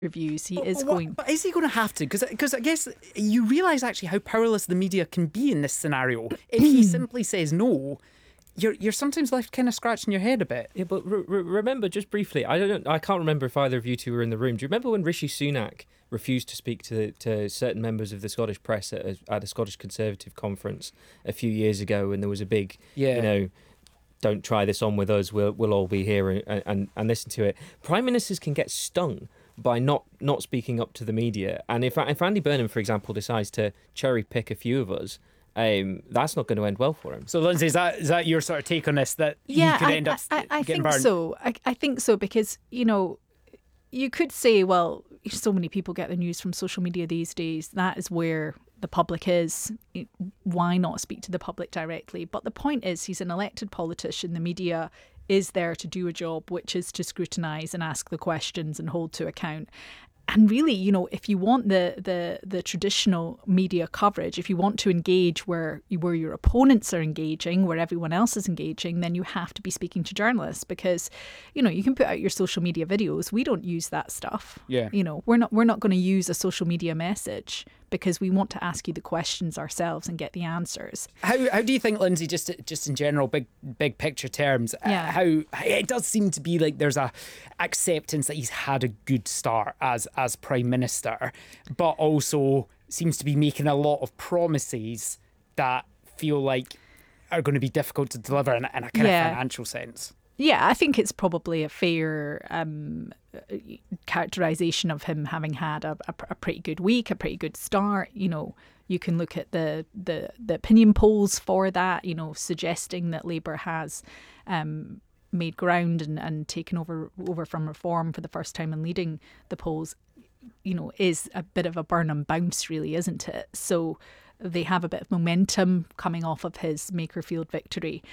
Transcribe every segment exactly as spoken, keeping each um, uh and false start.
reviews. He But, is but going... what, but is he going to have to? Because I guess you realise actually how powerless the media can be in this scenario. If he simply says no, you're you're sometimes left kind of scratching your head a bit. Yeah, but re- re- remember, just briefly, I don't, I can't remember if either of you two were in the room. Do you remember when Rishi Sunak refused to speak to to certain members of the Scottish press at a, at a Scottish Conservative conference a few years ago, and there was a big, Yeah. you know, don't try this on with us. We'll we'll all be here and, and, and listen to it. Prime ministers can get stung by not, not speaking up to the media, and if if Andy Burnham, for example, decides to cherry pick a few of us, um, that's not going to end well for him. So, Lindsay, is that is that your sort of take on this? That Yeah, he could I, end up I, I, I getting think burned? so. I, I think so because, you know, you could say, well, so many people get the news from social media these days. That is where the public is. Why not speak to the public directly? But the point is, he's an elected politician. The media is there to do a job, which is to scrutinise and ask the questions and hold to account. And really, you know, if you want the, the the traditional media coverage, if you want to engage where where your opponents are engaging, where everyone else is engaging, then you have to be speaking to journalists because, you know, you can put out your social media videos. We don't use that stuff. Yeah. You know, we're not we're not going to use a social media message because we want to ask you the questions ourselves and get the answers. How how do you think, Lindsay, just just in general, big big picture terms, Yeah. uh, how it does seem to be like there's a acceptance that he's had a good start as as Prime Minister, but also seems to be making a lot of promises that feel like are going to be difficult to deliver in, a- in a kind Yeah. of financial sense. Yeah, I think it's probably a fair um, characterisation of him having had a, a, a pretty good week, a pretty good start. You know, you can look at the, the, the opinion polls for that, you know, suggesting that Labour has um, made ground and, and taken over over from Reform for the first time and leading the polls, you know, is a bit of a Burnham bounce, really, isn't it? So they have a bit of momentum coming off of his Makerfield victory.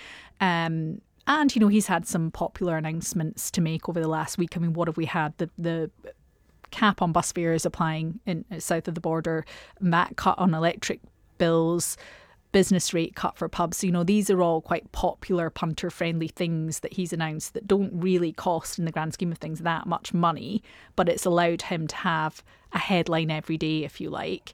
Um, and, you know, he's had some popular announcements to make over the last week. I mean, what have we had? The the cap on bus fares applying in south of the border, M A T cut on electric bills, business rate cut for pubs. You know, these are all quite popular punter-friendly things that he's announced that don't really cost, in the grand scheme of things, that much money, but it's allowed him to have a headline every day, if you like.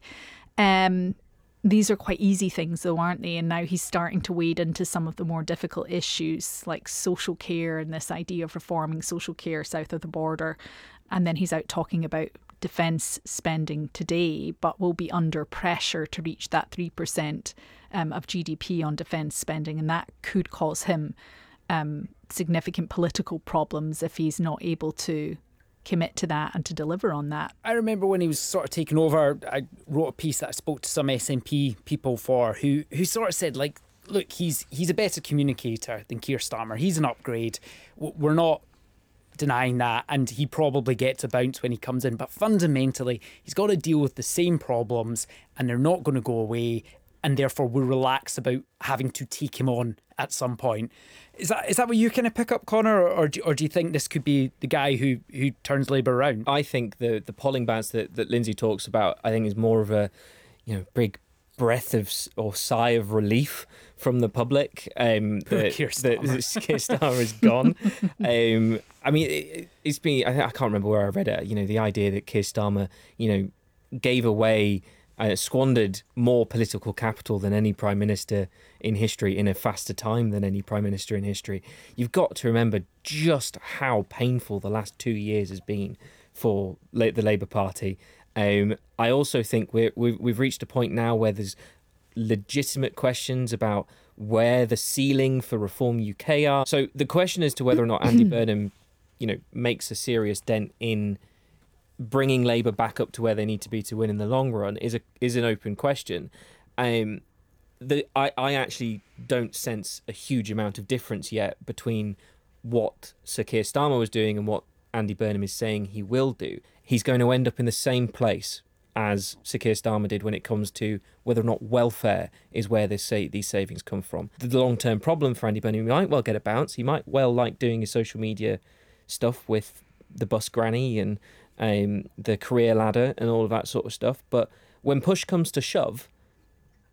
Um, these are quite easy things, though, aren't they? And now he's starting to wade into some of the more difficult issues like social care and this idea of reforming social care south of the border. And then he's out talking about defence spending today, but will be under pressure to reach that three percent um, of G D P on defence spending. And that could cause him um, significant political problems if he's not able to commit to that and to deliver on that. I remember when he was sort of taking over, I wrote a piece that I spoke to some S N P people for who who sort of said, like, look, he's he's a better communicator than Keir Starmer. He's an upgrade. W- We're not denying that, and he probably gets a bounce when he comes in. But fundamentally, he's got to deal with the same problems, and they're not going to go away. And therefore, we're relaxed about having to take him on at some point. Is that is that what you kind of pick up, Connor, or or do, or do you think this could be the guy who, who turns Labour around? I think the the polling bounce that, that Lindsay talks about, I think, is more of a, you know, big breath of s- or sigh of relief from the public. Um, Poor that, Keir that Starmer. Keir Starmer is gone. um, I mean, it, it's been. I, I can't remember where I read it. You know, the idea that Keir Starmer, you know, gave away. Uh, squandered more political capital than any prime minister in history in a faster time than any prime minister in history. You've got to remember just how painful the last two years has been for La- the Labour Party. Um, I also think we're, we've, we've reached a point now where there's legitimate questions about where the ceiling for Reform U K are. So the question as to whether or not Andy Burnham, you know, makes a serious dent in bringing Labour back up to where they need to be to win in the long run is a is an open question. Um, the I, I actually don't sense a huge amount of difference yet between what Sir Keir Starmer was doing and what Andy Burnham is saying he will do. He's going to end up in the same place as Sir Keir Starmer did when it comes to whether or not welfare is where this say these savings come from. The long-term problem for Andy Burnham, he might well get a bounce. He might well like doing his social media stuff with the bus granny and um, the career ladder and all of that sort of stuff. But when push comes to shove,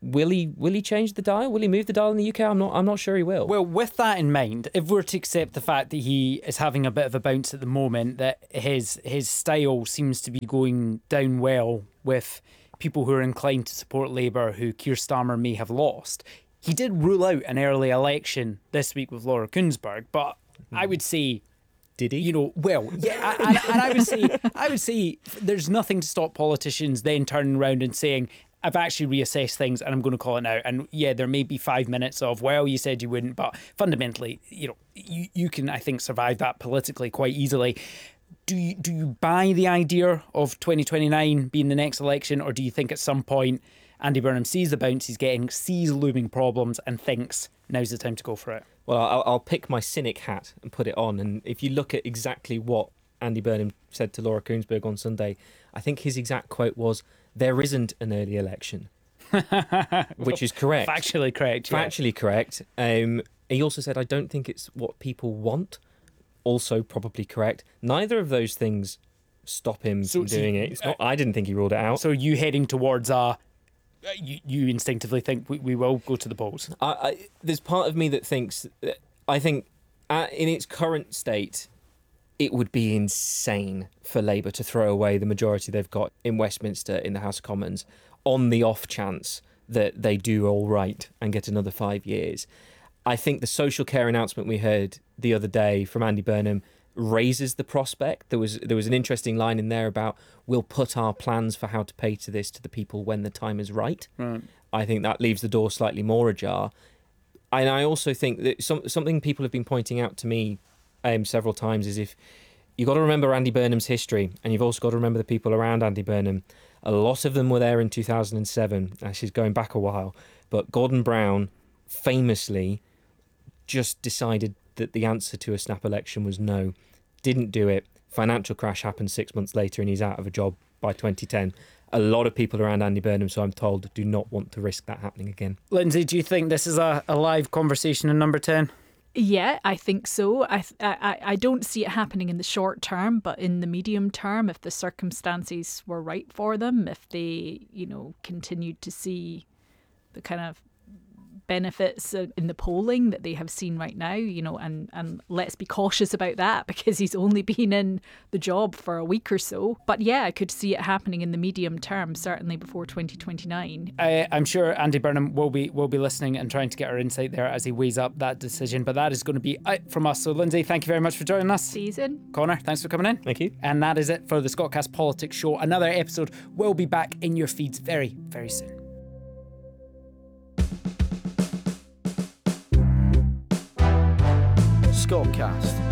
will he will he change the dial? Will he move the dial in the U K? I'm not I'm not sure he will. Well, with that in mind, if we're to accept the fact that he is having a bit of a bounce at the moment, that his his style seems to be going down well with people who are inclined to support Labour, who Keir Starmer may have lost. He did rule out an early election this week with Laura Kuenssberg, but I would say, did he? You know, well, yeah, and, and I would say, I would say, there's nothing to stop politicians then turning around and saying, I've actually reassessed things and I'm going to call it now. And yeah, there may be five minutes of, well, you said you wouldn't, but fundamentally, you know, you, you can, I think, survive that politically quite easily. Do you, do you buy the idea of twenty twenty-nine being the next election, or do you think at some point Andy Burnham sees the bounce he's getting, sees looming problems and thinks now's the time to go for it? Well, I'll, I'll pick my cynic hat and put it on. And if you look at exactly what Andy Burnham said to Laura Kuenssberg on Sunday, I think his exact quote was, there isn't an early election, which is correct. Factually correct. Yeah. Factually correct. Um, he also said, I don't think it's what people want. Also probably correct. Neither of those things stop him So- from so doing you- it. It's not, I didn't think he ruled it out. So you heading towards a, you, you instinctively think we, we will go to the polls? I, I, there's part of me that thinks, that I think uh, in its current state, it would be insane for Labour to throw away the majority they've got in Westminster in the House of Commons on the off chance that they do all right and get another five years. I think the social care announcement we heard the other day from Andy Burnham raises the prospect. There was there was an interesting line in there about, we'll put our plans for how to pay to this to the people when the time is right. Right. I think that leaves the door slightly more ajar. And I also think that some, something people have been pointing out to me um, several times is, if you've got to remember Andy Burnham's history, and you've also got to remember the people around Andy Burnham. A lot of them were there in two thousand seven. Actually, going back a while. But Gordon Brown famously just decided that the answer to a snap election was no. Didn't do it. Financial crash happened six months later and he's out of a job by twenty ten. A lot of people around Andy Burnham, so I'm told, do not want to risk that happening again. Lindsay, do you think this is a, a live conversation in number ten? Yeah, I think so. I, I I don't see it happening in the short term, but in the medium term, if the circumstances were right for them, if they, you know, continued to see the kind of benefits in the polling that they have seen right now, you know, and, and let's be cautious about that because he's only been in the job for a week or so. But yeah, I could see it happening in the medium term, certainly before twenty twenty-nine. I, I'm sure Andy Burnham will be will be listening and trying to get our insight there as he weighs up that decision. But that is going to be it from us. So Lindsay, thank you very much for joining us. Season. Connor, thanks for coming in. Thank you. And that is it for the Scottcast Politics Show. Another episode will be back in your feeds very, very soon. Scottcast.